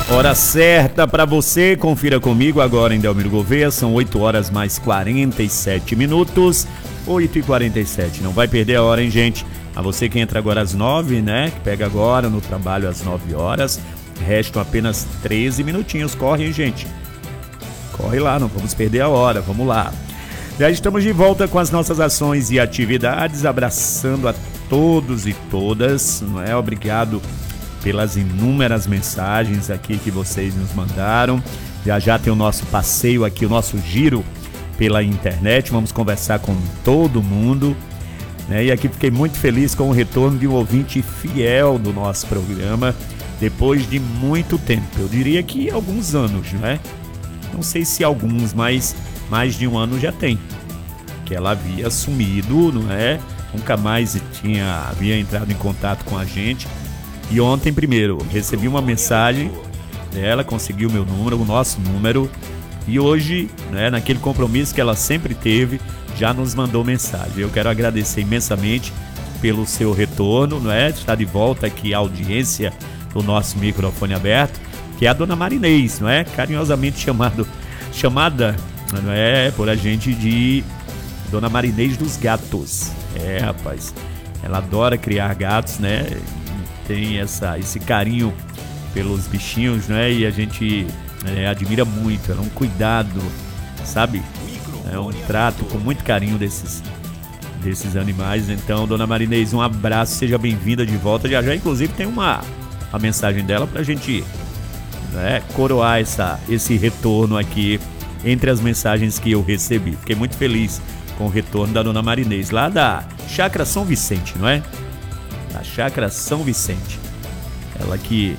Hora certa para você, confira comigo agora em Delmiro Gouveia, são 8 horas mais 47 minutos, 8h47, não vai perder a hora, hein, gente? A você que entra agora às 9, né, que pega agora no trabalho às 9 horas, restam apenas 13 minutinhos, corre, hein, gente? Corre lá, não vamos perder a hora, vamos lá. Já estamos de volta com as nossas ações e atividades, abraçando a todos e todas, não é? Obrigado pelas inúmeras mensagens aqui que vocês nos mandaram. Já tem o nosso passeio aqui, o nosso giro pela internet. Vamos conversar com todo mundo, né? E aqui fiquei muito feliz com o retorno de um ouvinte fiel do nosso programa, depois de muito tempo. Eu diria que alguns anos, né? Não sei se alguns, mas mais de um ano já tem. Que ela havia sumido, não é? Nunca mais havia entrado em contato com a gente. E ontem, primeiro, recebi uma mensagem dela, conseguiu meu número, o nosso número. E hoje, né, naquele compromisso que ela sempre teve, já nos mandou mensagem. Eu quero agradecer imensamente pelo seu retorno, não é? Está de volta aqui a audiência do nosso microfone aberto, que é a dona Marinês, não é? Carinhosamente chamada, não é, por a gente de Dona Marinês dos Gatos. É, rapaz, ela adora criar gatos, né? Tem esse carinho pelos bichinhos, né? E a gente admira muito, é um cuidado, sabe? É um trato com muito carinho desses animais. Então, Dona Marinês, um abraço, seja bem-vinda de volta. Já inclusive tem a mensagem dela pra gente, né, coroar esse retorno aqui entre as mensagens que eu recebi. Fiquei muito feliz com o retorno da Dona Marinês, lá da Chácara São Vicente, não é? Da Chácara São Vicente. Ela que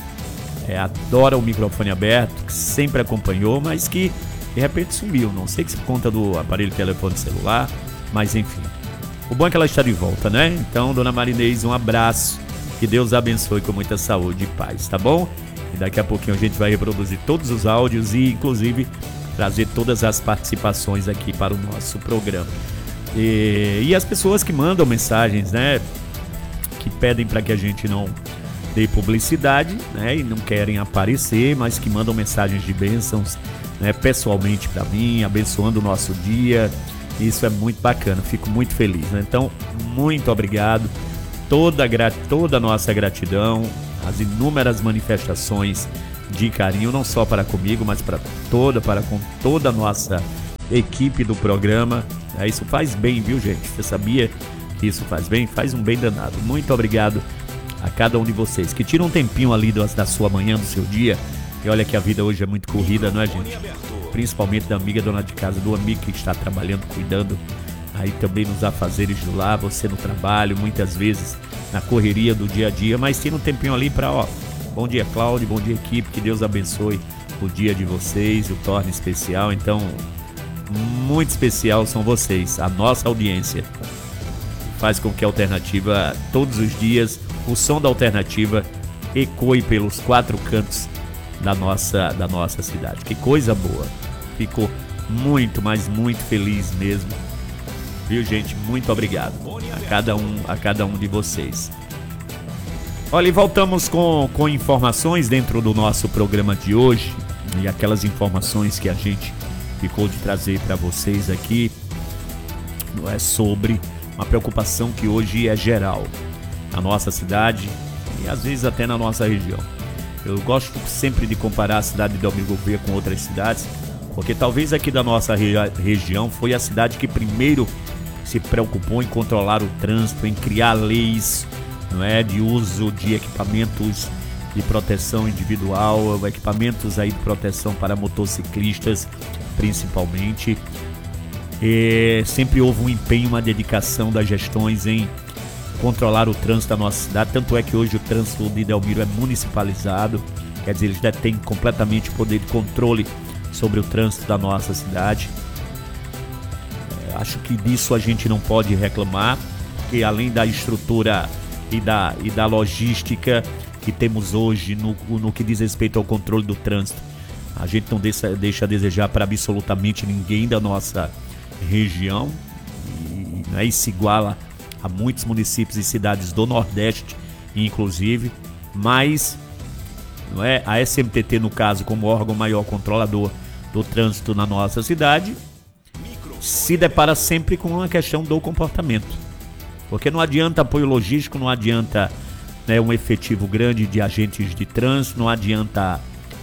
adora o microfone aberto, que sempre acompanhou, mas que de repente sumiu. Não sei se por conta do aparelho telefone celular, mas enfim. O bom é que ela está de volta, né? Então, Dona Marinês, um abraço. Que Deus abençoe com muita saúde e paz, tá bom? E daqui a pouquinho a gente vai reproduzir todos os áudios e, inclusive, trazer todas as participações aqui para o nosso programa. E as pessoas que mandam mensagens, né, que pedem para que a gente não dê publicidade, né, e não querem aparecer, mas que mandam mensagens de bênçãos, né, pessoalmente para mim, abençoando o nosso dia. Isso é muito bacana, fico muito feliz, né? Então, muito obrigado, toda a nossa gratidão, as inúmeras manifestações de carinho, não só para comigo, mas para com toda a nossa equipe do programa. Isso faz bem, viu, gente? Você sabia que isso faz bem? Faz um bem danado. Muito obrigado a cada um de vocês que tira um tempinho ali da sua manhã, do seu dia. E olha que a vida hoje é muito corrida, não é, gente? Principalmente da amiga dona de casa, do amigo que está trabalhando, cuidando aí também nos afazeres do lar, você no trabalho, muitas vezes na correria do dia a dia, mas tira um tempinho ali para, bom dia, Cláudio, bom dia, equipe, que Deus abençoe o dia de vocês, o torne especial. Então, muito especial são vocês, a nossa audiência. Faz com que a Alternativa, todos os dias, o som da Alternativa ecoe pelos 4 cantos da nossa cidade. Que coisa boa. Ficou muito, mas muito feliz mesmo. Viu, gente? Muito obrigado a cada um de vocês. Olha, e voltamos com informações dentro do nosso programa de hoje. E aquelas informações que a gente ficou de trazer para vocês aqui, não é, sobre uma preocupação que hoje é geral na nossa cidade e às vezes até na nossa região. Eu gosto sempre de comparar a cidade de Delmiro Gouveia com outras cidades, porque talvez aqui da nossa região foi a cidade que primeiro se preocupou em controlar o trânsito, em criar leis, não é, de uso de equipamentos de proteção individual, equipamentos aí de proteção para motociclistas, principalmente. Sempre houve um empenho, uma dedicação das gestões em controlar o trânsito da nossa cidade, tanto é que hoje o trânsito de Delmiro é municipalizado, quer dizer, eles detêm completamente o poder de controle sobre o trânsito da nossa cidade. Acho que disso a gente não pode reclamar, porque além da estrutura e da logística que temos hoje no que diz respeito ao controle do trânsito, a gente não deixa a desejar para absolutamente ninguém da nossa região, e se iguala a muitos municípios e cidades do Nordeste, inclusive, mas não é? A SMTT, no caso, como órgão maior controlador do trânsito na nossa cidade, se depara sempre com uma questão do comportamento. Porque não adianta apoio logístico, não adianta, né, um efetivo grande de agentes de trânsito, não adianta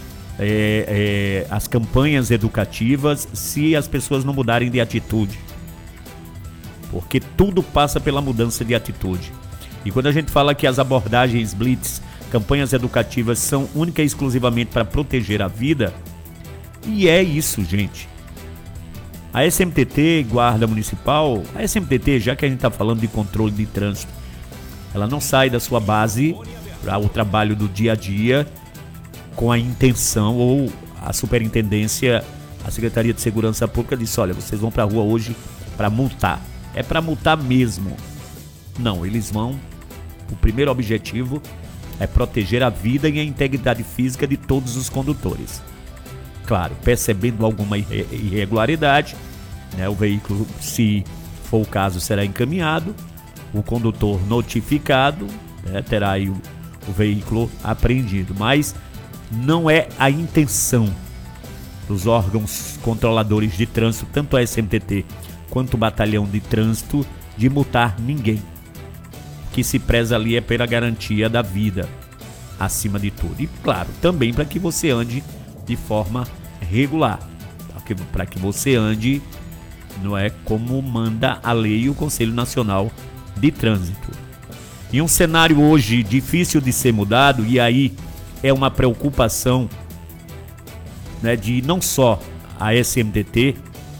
as campanhas educativas se as pessoas não mudarem de atitude. Porque tudo passa pela mudança de atitude. E quando a gente fala que as abordagens blitz, campanhas educativas, são única e exclusivamente para proteger a vida, e é isso, gente. A SMTT, Guarda Municipal, a SMTT, já que a gente está falando de controle de trânsito, ela não sai da sua base para o trabalho do dia a dia com a intenção, ou a superintendência, a Secretaria de Segurança Pública disse: olha, vocês vão para a rua hoje para multar. É para multar mesmo. Não, eles vão, o primeiro objetivo é proteger a vida e a integridade física de todos os condutores. Claro, percebendo alguma irregularidade, né, o veículo, se for o caso, será encaminhado, o condutor notificado, né, terá aí o veículo apreendido. Mas não é a intenção dos órgãos controladores de trânsito, tanto a SMTT quanto o batalhão de trânsito, de multar ninguém. O que se preza ali é pela garantia da vida, acima de tudo. E claro, também para que você ande de forma regular, para que você ande, não é, como manda a lei e o Conselho Nacional de Trânsito. E um cenário hoje difícil de ser mudado, e aí é uma preocupação, né, de não só a SMTT,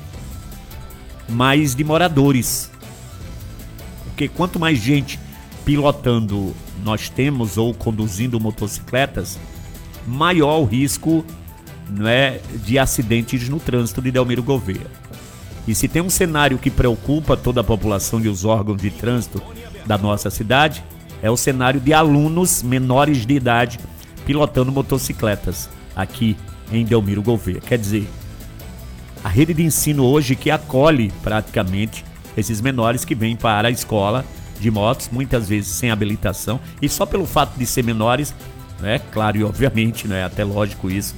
mas de moradores. Porque quanto mais gente pilotando nós temos, ou conduzindo motocicletas, maior o risco, não é, de acidentes no trânsito de Delmiro Gouveia. E se tem um cenário que preocupa toda a população e os órgãos de trânsito da nossa cidade, é o cenário de alunos menores de idade pilotando motocicletas aqui em Delmiro Gouveia. Quer dizer, a rede de ensino hoje que acolhe praticamente esses menores que vêm para a escola de motos, muitas vezes sem habilitação, e só pelo fato de ser menores, né, claro e obviamente, né, até lógico isso,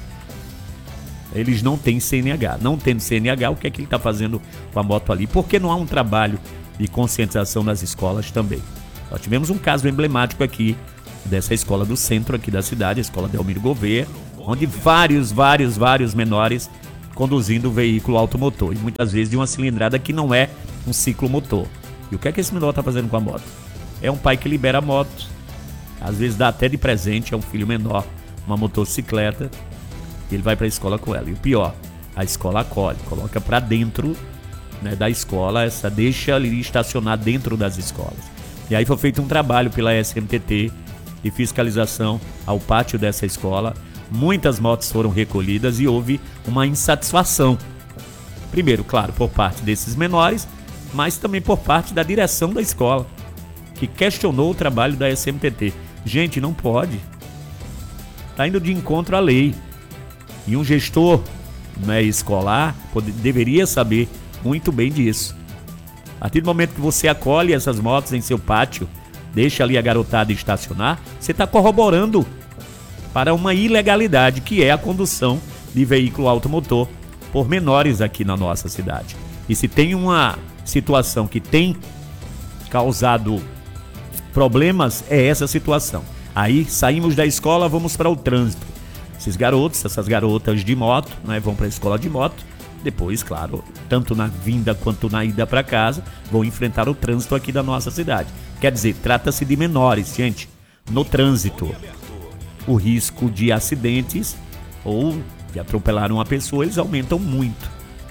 eles não têm CNH. Não tendo CNH, o que é que ele está fazendo com a moto ali? Porque não há um trabalho de conscientização nas escolas também. Nós tivemos um caso emblemático aqui, dessa escola do centro aqui da cidade, a escola Delmiro Gouveia, onde vários menores conduzindo o veículo automotor, e muitas vezes de uma cilindrada que não é um ciclomotor. E o que é que esse menor está fazendo com a moto? É um pai que libera a moto, às vezes dá até de presente a um filho menor uma motocicleta, e ele vai para a escola com ela. E o pior, a escola acolhe, coloca para dentro, né, da escola, deixa ele estacionar dentro das escolas. E aí foi feito um trabalho pela SMTT de fiscalização ao pátio dessa escola. Muitas motos foram recolhidas e houve uma insatisfação. Primeiro, claro, por parte desses menores, mas também por parte da direção da escola, que questionou o trabalho da SMTT. Gente, não pode. Está indo de encontro à lei. E um gestor, né, escolar deveria saber muito bem disso. A partir do momento que você acolhe essas motos em seu pátio, deixa ali a garotada estacionar, você está corroborando para uma ilegalidade, que é a condução de veículo automotor por menores aqui na nossa cidade. E se tem uma situação que tem causado problemas, é essa situação. Aí saímos da escola, vamos para o trânsito. Esses garotos, essas garotas de moto, né, vão para a escola de moto. Depois, claro, tanto na vinda quanto na ida para casa, vão enfrentar o trânsito aqui da nossa cidade. Quer dizer, trata-se de menores, gente. No trânsito, o risco de acidentes ou de atropelar uma pessoa, eles aumentam muito.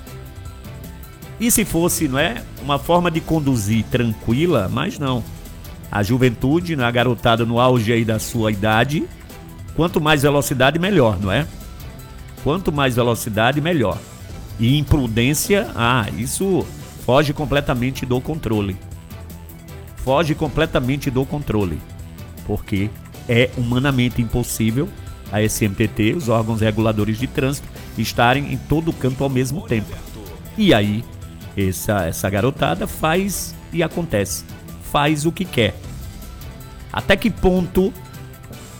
E se fosse, não é, uma forma de conduzir tranquila, mas não. A juventude, a garotada no auge aí da sua idade, quanto mais velocidade, melhor, não é? Quanto mais velocidade, melhor. E imprudência, isso foge completamente do controle. Foge completamente do controle. Porque é humanamente impossível a SMTT, os órgãos reguladores de trânsito, estarem em todo canto ao mesmo tempo. E aí, essa garotada faz e acontece. Faz o que quer. Até que ponto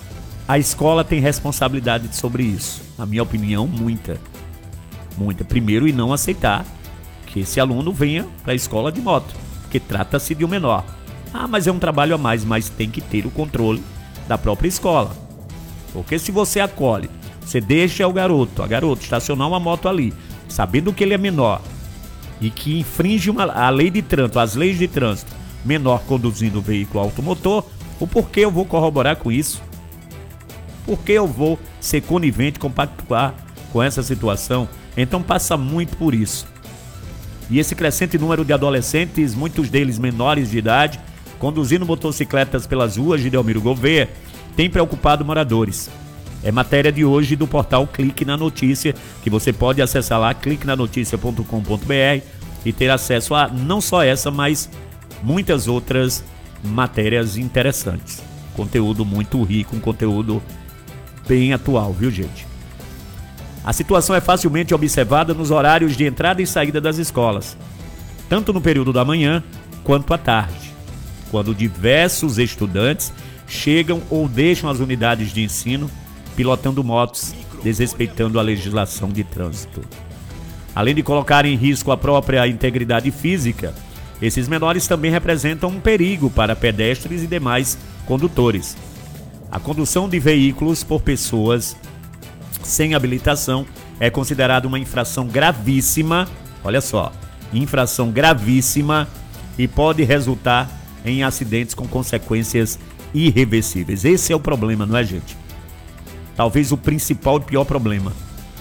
A escola tem responsabilidade sobre isso. Na minha opinião, muita. Muita. Primeiro, e não aceitar que esse aluno venha para a escola de moto, porque trata-se de um menor. Ah, mas é um trabalho a mais, mas tem que ter o controle da própria escola. Porque se você acolhe, você deixa a garota estacionar uma moto ali, sabendo que ele é menor e que infringe a lei de trânsito, as leis de trânsito, menor conduzindo o veículo automotor, o porquê eu vou corroborar com isso? Por que eu vou ser conivente, compactuar com essa situação? Então passa muito por isso. E esse crescente número de adolescentes, muitos deles menores de idade, conduzindo motocicletas pelas ruas de Delmiro Gouveia, tem preocupado moradores. É matéria de hoje do portal Clique na Notícia, que você pode acessar lá, cliquenanoticia.com.br, e ter acesso a não só essa, mas muitas outras matérias interessantes. Conteúdo muito rico, um conteúdo bem atual, viu, gente? A situação é facilmente observada nos horários de entrada e saída das escolas, tanto no período da manhã quanto à tarde, quando diversos estudantes chegam ou deixam as unidades de ensino pilotando motos, desrespeitando a legislação de trânsito. Além de colocar em risco a própria integridade física, esses menores também representam um perigo para pedestres e demais condutores. A condução de veículos por pessoas sem habilitação é considerada uma infração gravíssima, olha só, infração gravíssima, e pode resultar em acidentes com consequências irreversíveis. Esse é o problema, não é, gente? Talvez o principal e pior problema.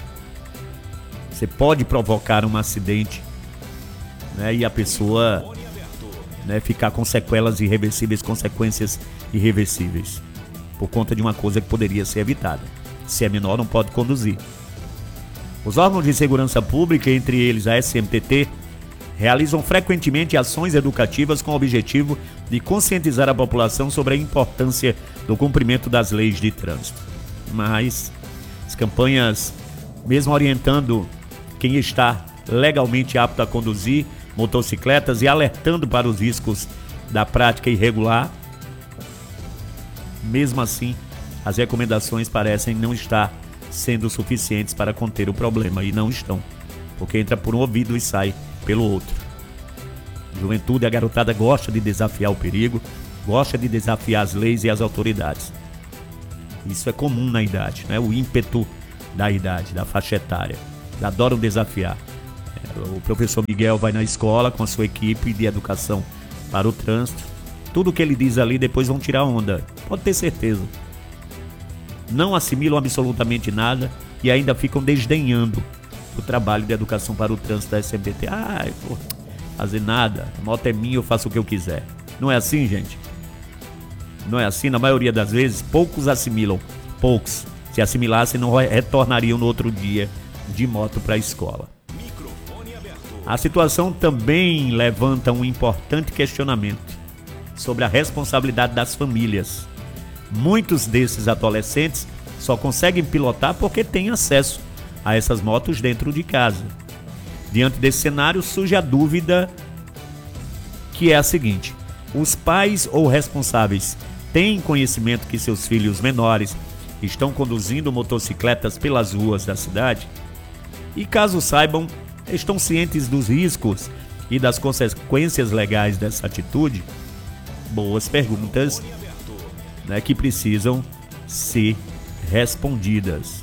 Você pode provocar um acidente, né, e a pessoa, né, ficar com sequelas irreversíveis, consequências irreversíveis, por conta de uma coisa que poderia ser evitada. Se é menor, não pode conduzir. Os órgãos de segurança pública, entre eles a SMTT, realizam frequentemente ações educativas com o objetivo de conscientizar a população sobre a importância do cumprimento das leis de trânsito. Mas as campanhas, mesmo orientando quem está legalmente apto a conduzir motocicletas e alertando para os riscos da prática irregular, mesmo assim, as recomendações parecem não estar sendo suficientes para conter o problema, e não estão, porque entra por um ouvido e sai pelo outro. A juventude, a garotada gosta de desafiar o perigo, gosta de desafiar as leis e as autoridades. Isso é comum na idade, né? O ímpeto da idade, da faixa etária. Adoram desafiar. O professor Miguel vai na escola com a sua equipe de educação para o trânsito. Tudo que ele diz ali depois vão tirar onda, pode ter certeza. Não assimilam absolutamente nada e ainda ficam desdenhando o trabalho de educação para o trânsito da SMTT. Ah, eu vou fazer nada, a moto é minha, eu faço o que eu quiser. Não é assim, gente? Não é assim, na maioria das vezes, poucos assimilam. Poucos. Se assimilassem, não retornariam no outro dia de moto para a escola. A situação também levanta um importante questionamento sobre a responsabilidade das famílias. Muitos desses adolescentes só conseguem pilotar porque têm acesso a essas motos dentro de casa. Diante desse cenário, surge a dúvida, que é a seguinte: os pais ou responsáveis têm conhecimento que seus filhos menores estão conduzindo motocicletas pelas ruas da cidade? E caso saibam, estão cientes dos riscos e das consequências legais dessa atitude? Boas perguntas, né, que precisam ser respondidas.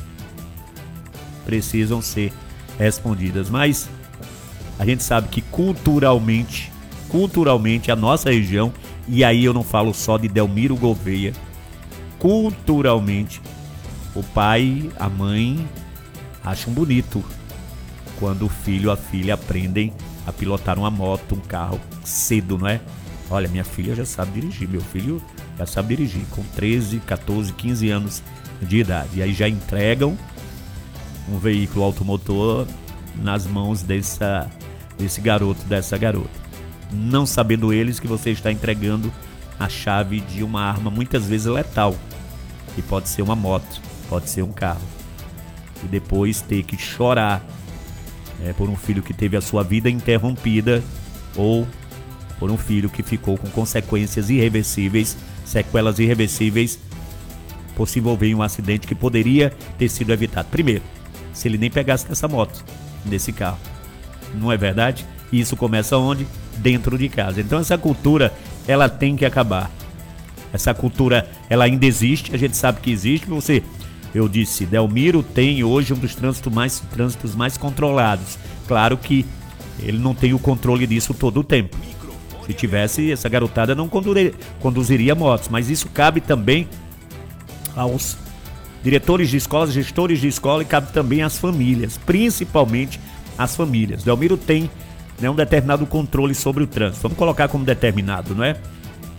Precisam ser respondidas. Mas a gente sabe que culturalmente a nossa região, e aí eu não falo só de Delmiro Gouveia, culturalmente o pai, a mãe acham bonito quando o filho ou a filha aprendem a pilotar uma moto, um carro cedo, não é? Olha, minha filha já sabe dirigir, meu filho já sabe dirigir, com 13, 14, 15 anos de idade. E aí já entregam um veículo automotor nas mãos desse garoto, dessa garota. Não sabendo eles que você está entregando a chave de uma arma muitas vezes letal. E pode ser uma moto, pode ser um carro. E depois ter que chorar por um filho que teve a sua vida interrompida, ou por um filho que ficou com consequências irreversíveis, sequelas irreversíveis por se envolver em um acidente que poderia ter sido evitado. Primeiro, se ele nem pegasse nessa moto, nesse carro. Não é verdade? E isso começa onde? Dentro de casa. Então essa cultura, ela tem que acabar. Essa cultura, ela ainda existe, a gente sabe que existe. Eu disse, Delmiro tem hoje um dos trânsitos mais controlados. Claro que ele não tem o controle disso todo o tempo. Se tivesse, essa garotada não conduziria motos. Mas isso cabe também aos diretores de escolas, gestores de escola, e cabe também às famílias, principalmente às famílias. Delmiro tem, né, um determinado controle sobre o trânsito. Vamos colocar como determinado, não é?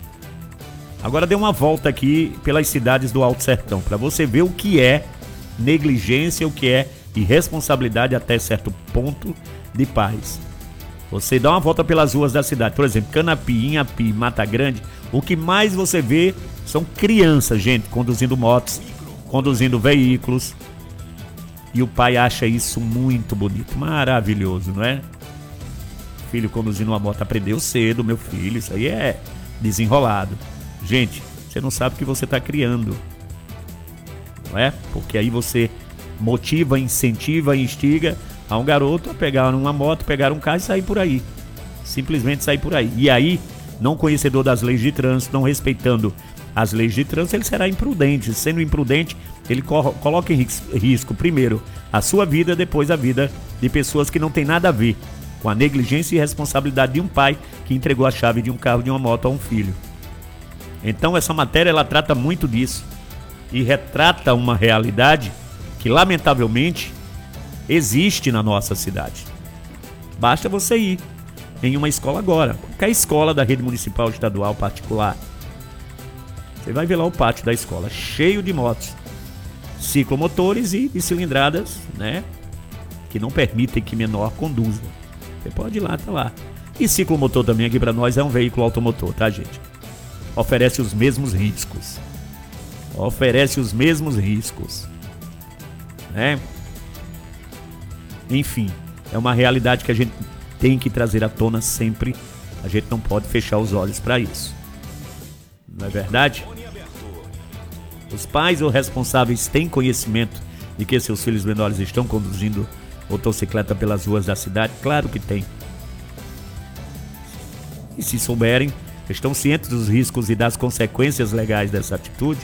Agora dê uma volta aqui pelas cidades do Alto Sertão, para você ver o que é negligência, o que é irresponsabilidade até certo ponto de pais. Você dá uma volta pelas ruas da cidade, por exemplo, Canapi, Inhapi, Mata Grande, o que mais você vê são crianças, gente, conduzindo motos, conduzindo veículos. E o pai acha isso muito bonito, maravilhoso, não é? Filho conduzindo uma moto, aprendeu cedo, meu filho, isso aí é desenrolado. Gente, você não sabe o que você está criando, não é? Porque aí você motiva, incentiva, instiga a um garoto a pegar uma moto, pegar um carro e sair por aí. Simplesmente sair por aí. E aí, não conhecedor das leis de trânsito, não respeitando as leis de trânsito, ele será imprudente. Sendo imprudente, ele coloca em risco, primeiro, a sua vida, depois a vida de pessoas que não tem nada a ver com a negligência e responsabilidade de um pai que entregou a chave de um carro, de uma moto a um filho. Então essa matéria, ela trata muito disso e retrata uma realidade que lamentavelmente existe na nossa cidade. Basta você ir em uma escola agora, qualquer escola da rede municipal, estadual, particular. Você vai ver lá o pátio da escola cheio de motos, ciclomotores e de cilindradas, né, que não permitem que menor conduza. Você pode ir lá, tá lá. E ciclomotor também aqui para nós é um veículo automotor, tá, gente? Oferece os mesmos riscos. Oferece os mesmos riscos, né? Enfim, é uma realidade que a gente tem que trazer à tona sempre. A gente não pode fechar os olhos para isso. Não é verdade? Os pais ou responsáveis têm conhecimento de que seus filhos menores estão conduzindo motocicleta pelas ruas da cidade? Claro que tem. E se souberem, estão cientes dos riscos e das consequências legais dessa atitude?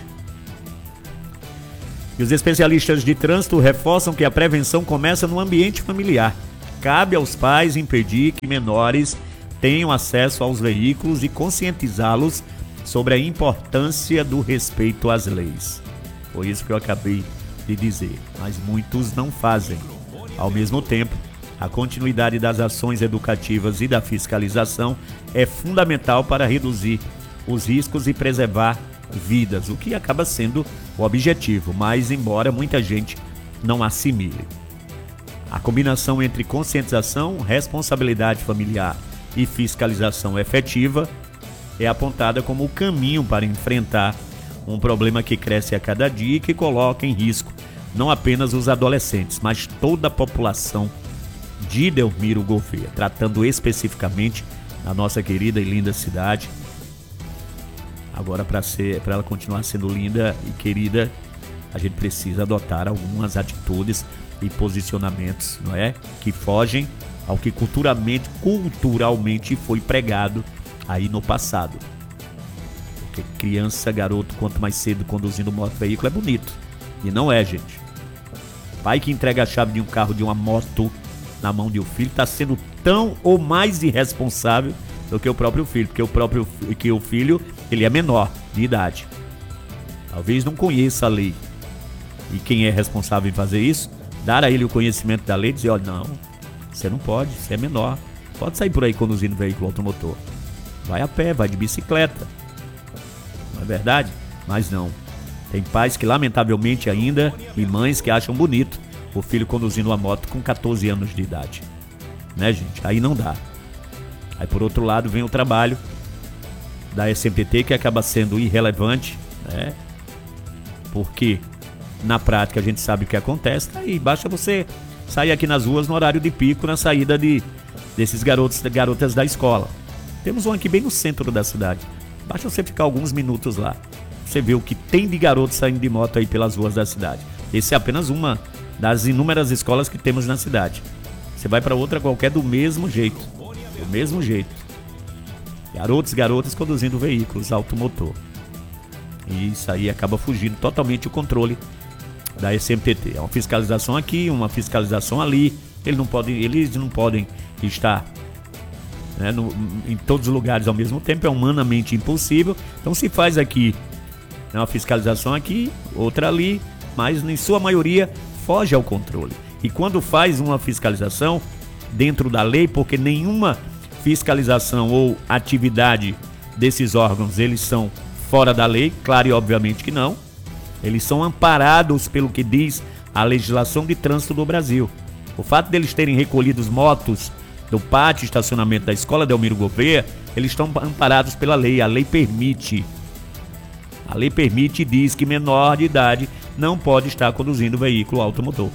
E os especialistas de trânsito reforçam que a prevenção começa no ambiente familiar. Cabe aos pais impedir que menores tenham acesso aos veículos e conscientizá-los sobre a importância do respeito às leis. Foi isso que eu acabei de dizer, mas muitos não fazem. Ao mesmo tempo, a continuidade das ações educativas e da fiscalização é fundamental para reduzir os riscos e preservar vidas, o que acaba sendo o objetivo, mas embora muita gente não assimile. A combinação entre conscientização, responsabilidade familiar e fiscalização efetiva é apontada como o caminho para enfrentar um problema que cresce a cada dia e que coloca em risco não apenas os adolescentes, mas toda a população de Delmiro Gouveia, tratando especificamente da nossa querida e linda cidade. Agora, para ela continuar sendo linda e querida, a gente precisa adotar algumas atitudes e posicionamentos, não é? Que fogem ao que culturalmente foi pregado aí no passado. Porque criança, garoto, quanto mais cedo conduzindo moto, veículo é bonito. E não é, gente. Pai que entrega a chave de um carro, de uma moto na mão de um filho, está sendo tão ou mais irresponsável do que o próprio filho, porque o filho, ele é menor de idade. Talvez não conheça a lei. E quem é responsável em fazer isso, dar a ele o conhecimento da lei e dizer, olha, não, você não pode, você é menor. Pode sair por aí conduzindo veículo automotor. Vai a pé, vai de bicicleta. Não é verdade? Mas não. Tem pais que lamentavelmente ainda, e mães que acham bonito o filho conduzindo uma moto com 14 anos de idade. Né, gente? Aí não dá. Aí por outro lado vem o trabalho da SMPT, que acaba sendo irrelevante, né? Porque na prática a gente sabe o que acontece. Aí basta você sair aqui nas ruas no horário de pico, na saída desses garotos e garotas da escola. Temos um aqui bem no centro da cidade. Basta você ficar alguns minutos lá. você vê o que tem de garoto saindo de moto aí pelas ruas da cidade. Esse é apenas uma das inúmeras escolas que temos na cidade. Você vai para outra qualquer do mesmo jeito. Do mesmo jeito. Garotos e garotas conduzindo veículos automotor. E isso aí acaba fugindo totalmente o controle da SMTT. É uma fiscalização aqui, uma fiscalização ali. Eles não podem estar, né, em todos os lugares ao mesmo tempo. É humanamente impossível. Então se faz aqui, né, uma fiscalização aqui, outra ali, mas em sua maioria foge ao controle. E quando faz uma fiscalização dentro da lei, porque nenhuma fiscalização ou atividade desses órgãos, eles são fora da lei, claro e obviamente que não. Eles são amparados pelo que diz a legislação de trânsito do Brasil. O fato deles terem recolhido os motos do pátio e estacionamento da escola Delmiro Gouveia, eles estão amparados pela lei. A lei permite. A lei permite e diz que menor de idade não pode estar conduzindo veículo automotor.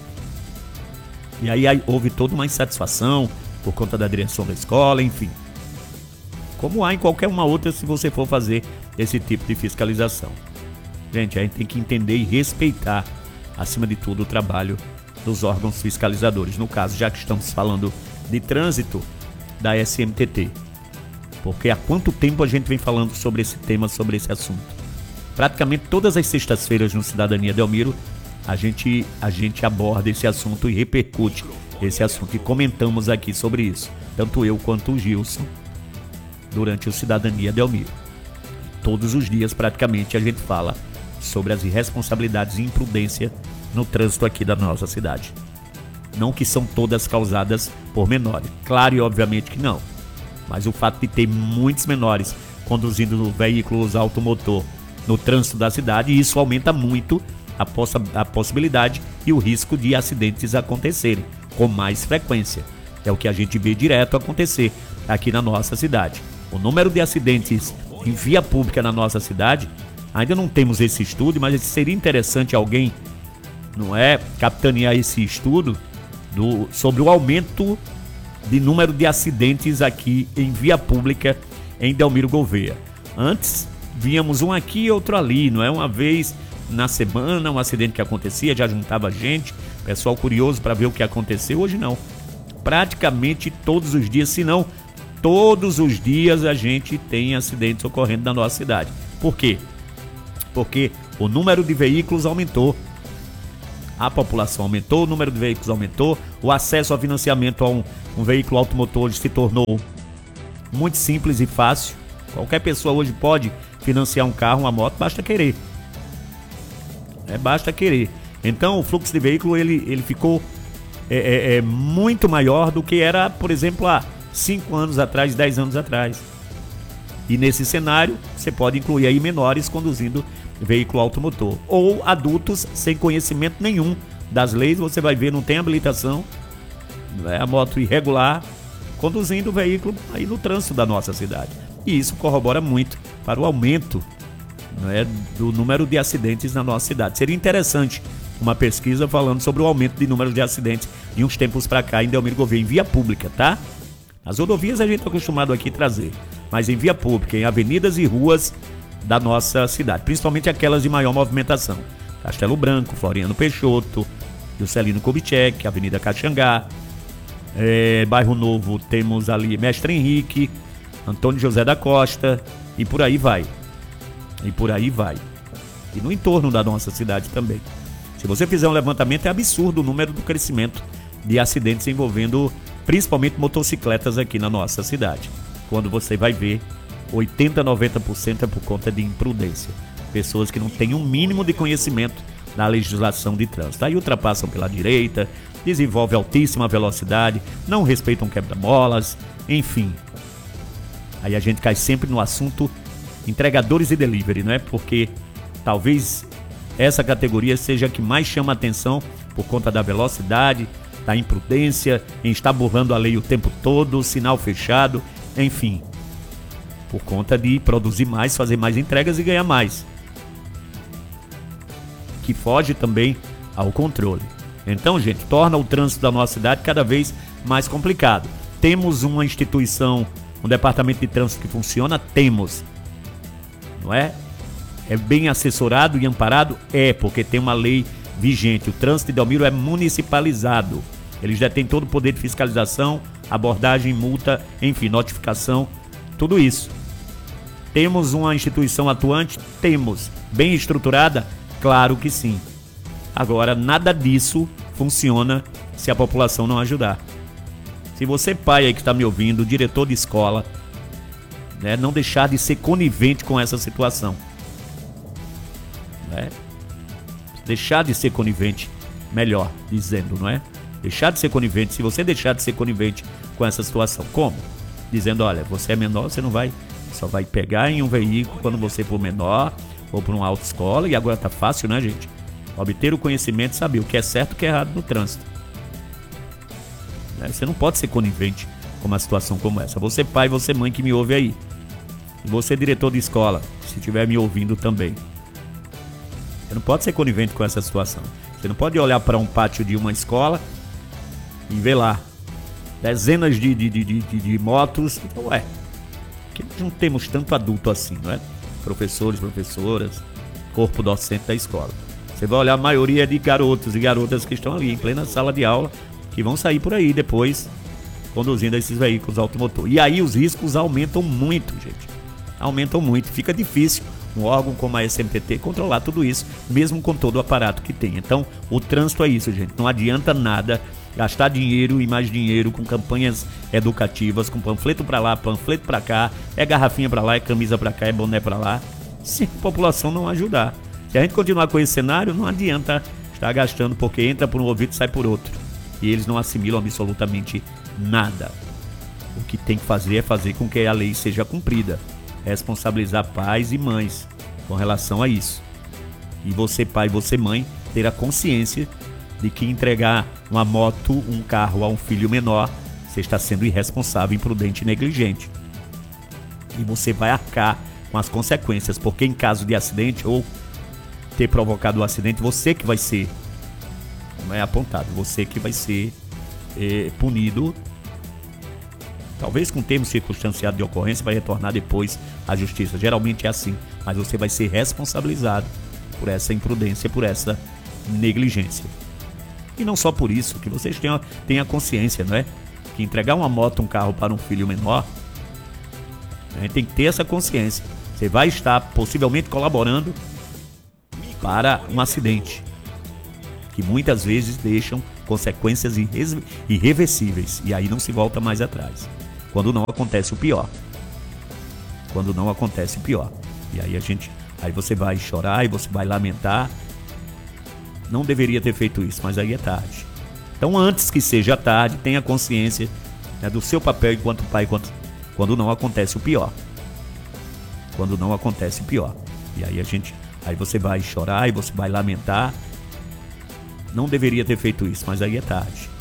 E aí houve toda uma insatisfação por conta da direção da escola, enfim. Como há em qualquer uma outra se você for fazer esse tipo de fiscalização. Gente, a gente tem que entender e respeitar, acima de tudo, o trabalho dos órgãos fiscalizadores. No caso, já que estamos falando de trânsito, da SMTT. Porque há quanto tempo a gente vem falando sobre esse tema, sobre esse assunto? Praticamente todas as sextas-feiras no Cidadania Delmiro, a gente aborda esse assunto e repercute esse assunto. E comentamos aqui sobre isso, tanto eu quanto o Gilson, durante o Cidadania Delmiro. Todos os dias, praticamente, a gente fala sobre as irresponsabilidades e imprudência no trânsito aqui da nossa cidade. Não que são todas causadas por menores, claro e obviamente que não. Mas o fato de ter muitos menores conduzindo veículos automotor no trânsito da cidade, isso aumenta muito a possibilidade e o risco de acidentes acontecerem com mais frequência. É o que a gente vê direto acontecer aqui na nossa cidade. O número de acidentes em via pública na nossa cidade, ainda não temos esse estudo, mas seria interessante alguém, não é, capitanear esse estudo sobre o aumento de número de acidentes aqui em via pública em Delmiro Gouveia. Antes, víamos um aqui e outro ali, não é? Uma vez na semana, um acidente que acontecia, já juntava gente, pessoal curioso para ver o que aconteceu. Hoje não. Praticamente todos os dias, se não todos os dias, a gente tem acidentes ocorrendo na nossa cidade. Por quê? Porque o número de veículos aumentou. A população aumentou, o número de veículos aumentou, o acesso a financiamento a um veículo automotor se tornou muito simples e fácil. Qualquer pessoa hoje pode financiar um carro, uma moto, basta querer. Basta querer. Então o fluxo de veículo ele ficou muito maior do que era, por exemplo, há 5 anos atrás, 10 anos atrás. E nesse cenário você pode incluir aí menores conduzindo veículo automotor, ou adultos sem conhecimento nenhum das leis. Você vai ver, não tem habilitação, a moto irregular conduzindo o veículo aí no trânsito da nossa cidade. E isso corrobora muito para o aumento, né, do número de acidentes na nossa cidade. Seria interessante uma pesquisa falando sobre o aumento de número de acidentes de uns tempos para cá em Delmiro Gouveia, em via pública, tá? As rodovias a gente está acostumado aqui a trazer, mas em via pública, em avenidas e ruas da nossa cidade, principalmente aquelas de maior movimentação. Castelo Branco, Floriano Peixoto, Juscelino Kubitschek, Avenida Caxangá, Bairro Novo, temos ali Mestre Henrique, Antônio José da Costa, e por aí vai. E por aí vai. E no entorno da nossa cidade também. Se você fizer um levantamento, é absurdo o número do crescimento de acidentes envolvendo principalmente motocicletas aqui na nossa cidade. Quando você vai ver, 80% a 90% é por conta de imprudência. Pessoas que não têm um mínimo de conhecimento da legislação de trânsito. Aí ultrapassam pela direita, desenvolvem altíssima velocidade, não respeitam quebra-molas, enfim. Aí a gente cai sempre no assunto entregadores e delivery, não é? Porque talvez essa categoria seja a que mais chama atenção por conta da velocidade, da imprudência, em estar burlando a lei o tempo todo, sinal fechado, enfim. Por conta de produzir mais, fazer mais entregas e ganhar mais. Que foge também ao controle. Então, gente, torna o trânsito da nossa cidade cada vez mais complicado. Temos uma instituição, um departamento de trânsito que funciona? Temos. Não é? É bem assessorado e amparado? É, porque tem uma lei vigente. O trânsito de Delmiro é municipalizado. Eles já têm todo o poder de fiscalização, abordagem, multa, enfim, notificação, tudo isso. Temos uma instituição atuante? Temos. Bem estruturada? Claro que sim. Agora, nada disso funciona se a população não ajudar. Se você, pai aí que está me ouvindo, diretor de escola, né, não deixar de ser conivente com essa situação. Né? Deixar de ser conivente, melhor dizendo, não é? Deixar de ser conivente, se você deixar de ser conivente com essa situação, como? Dizendo, olha, você é menor, você não vai, só vai pegar em um veículo quando você for menor, ou por uma autoescola, e agora tá fácil, né, gente? Obter o conhecimento e saber o que é certo e o que é errado no trânsito. Né? Você não pode ser conivente com uma situação como essa. Você pai, você mãe que me ouve aí. E você diretor de escola, se estiver me ouvindo também. Você não pode ser conivente com essa situação. Você não pode olhar para um pátio de uma escola e ver lá dezenas de motos. Então, porque nós não temos tanto adulto assim, não é? Professores, professoras, corpo docente da escola. Você vai olhar a maioria de garotos e garotas que estão ali em plena sala de aula, que vão sair por aí depois conduzindo esses veículos automotor. E aí os riscos aumentam muito, gente. Aumentam muito. Fica difícil um órgão como a SMTT controlar tudo isso, mesmo com todo o aparato que tem. Então, o trânsito é isso, gente. Não adianta nada gastar dinheiro e mais dinheiro com campanhas educativas, com panfleto pra lá, panfleto pra cá, é garrafinha pra lá, é camisa pra cá, é boné pra lá, se a população não ajudar. Se a gente continuar com esse cenário, não adianta estar gastando, porque entra por um ouvido e sai por outro. E eles não assimilam absolutamente nada. O que tem que fazer é fazer com que a lei seja cumprida. Responsabilizar pais e mães com relação a isso. E você, pai, e você, mãe, ter a consciência de que entregar uma moto, um carro a um filho menor, você está sendo irresponsável, imprudente e negligente. E você vai arcar com as consequências, porque em caso de acidente ou ter provocado o acidente, você que vai ser, não é apontado, você que vai ser punido, talvez com termo circunstanciado de ocorrência, vai retornar depois à justiça. Geralmente é assim, mas você vai ser responsabilizado por essa imprudência, por essa negligência. E não só por isso, que vocês tenham a consciência, não é? Que entregar uma moto, um carro para um filho menor, a gente tem que ter essa consciência. Você vai estar possivelmente colaborando para um acidente, que muitas vezes deixam consequências irreversíveis, e aí não se volta mais atrás. Quando não acontece o pior. Quando não acontece o pior. E aí você vai chorar e você vai lamentar. Não deveria ter feito isso, mas aí é tarde. Então, antes que seja tarde, tenha consciência, né, do seu papel enquanto pai, quando não acontece o pior. Quando não acontece o pior. E aí você vai chorar e você vai lamentar. Não deveria ter feito isso, mas aí é tarde.